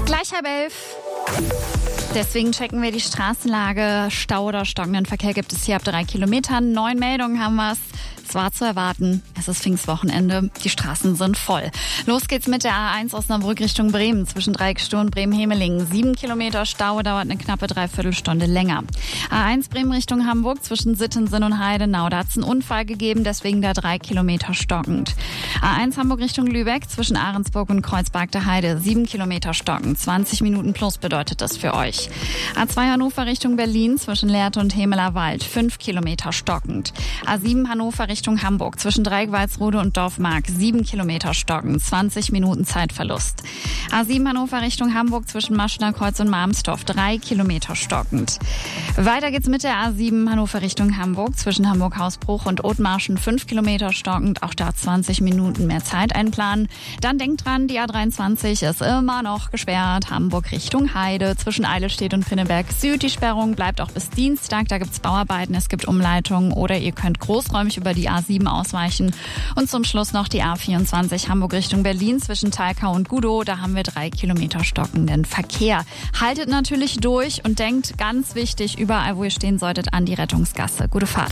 Gleich 10:30. Deswegen checken wir die Straßenlage. Stau oder stockenden Verkehr gibt es hier ab 3 Kilometern. 9 Meldungen haben wir es. Es war zu erwarten. Es ist Pfingstwochenende. Die Straßen sind voll. Los geht's mit der A1 Osnabrück Richtung Bremen. Zwischen Dreiecksstuhl und Bremen-Hemelingen. 7 Kilometer Stau, dauert eine knappe Dreiviertelstunde länger. A1 Bremen Richtung Hamburg. Zwischen Sittensen und Heidenau. Da hat es einen Unfall gegeben, deswegen da 3 Kilometer stockend. A1 Hamburg Richtung Lübeck. Zwischen Ahrensburg und Kreuzberg der Heide. 7 Kilometer stockend. 20 Minuten plus bedeutet das für euch. A2 Hannover Richtung Berlin. Zwischen Lehrte und Hemeler Wald. 5 Kilometer stockend. A7 Hannover Richtung Hamburg. Zwischen Dreieck-Walsrode und Dorfmark. 7 Kilometer stockend. 20 Minuten Zeitverlust. A7 Hannover Richtung Hamburg. Zwischen Maschner Kreuz und Marmstorf. 3 Kilometer stockend. Weiter geht's mit der A7 Hannover Richtung Hamburg. Zwischen Hamburg-Hausbruch und Othmarschen. 5 Kilometer stockend. Auch da 20 Minuten mehr Zeit einplanen. Dann denkt dran, die A23 ist immer noch gesperrt. Hamburg Richtung Heide. Zwischen Eidelstedt und Pinneberg Süd. Die Sperrung bleibt auch bis Dienstag. Da gibt's Bauarbeiten, es gibt Umleitungen oder ihr könnt großräumig über die A7 ausweichen. Und zum Schluss noch die A24 Hamburg Richtung Berlin zwischen Thalkau und Gudow. Da haben wir 3 Kilometer stockenden Verkehr. Haltet natürlich durch und denkt, ganz wichtig, überall wo ihr stehen solltet, an die Rettungsgasse. Gute Fahrt.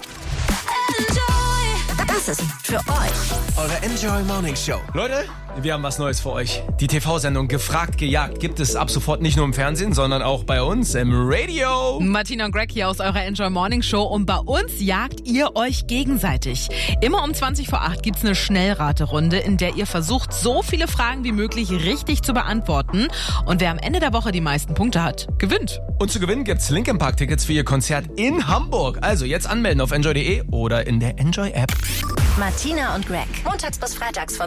Das ist für euch eure Enjoy Morning Show. Leute, wir haben was Neues für euch. Die TV-Sendung Gefragt, Gejagt gibt es ab sofort nicht nur im Fernsehen, sondern auch bei uns im Radio. Martina und Greg hier aus eurer Enjoy Morning Show und bei uns jagt ihr euch gegenseitig. Immer um 20:08 gibt's eine Schnellraterunde, in der ihr versucht, so viele Fragen wie möglich richtig zu beantworten. Und wer am Ende der Woche die meisten Punkte hat, gewinnt. Und zu gewinnen gibt's Linkin Park Tickets für ihr Konzert in Hamburg. Also jetzt anmelden auf enjoy.de oder in der Enjoy App. Martina und Greg. Montags bis freitags von